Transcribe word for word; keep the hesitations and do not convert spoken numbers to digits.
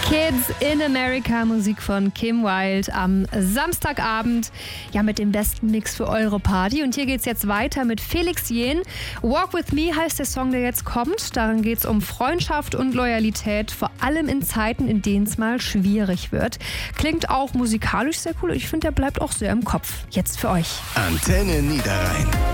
Kids in America, Musik von Kim Wilde am Samstagabend. Ja, mit dem besten Mix für eure Party. Und hier geht's jetzt weiter mit Felix Jähn. Walk With Me heißt der Song, der jetzt kommt. Darin geht's um Freundschaft und Loyalität, vor allem in Zeiten, in denen es mal schwierig wird. Klingt auch musikalisch sehr cool und ich finde, der bleibt auch sehr im Kopf. Jetzt für euch. Antenne Niederrhein.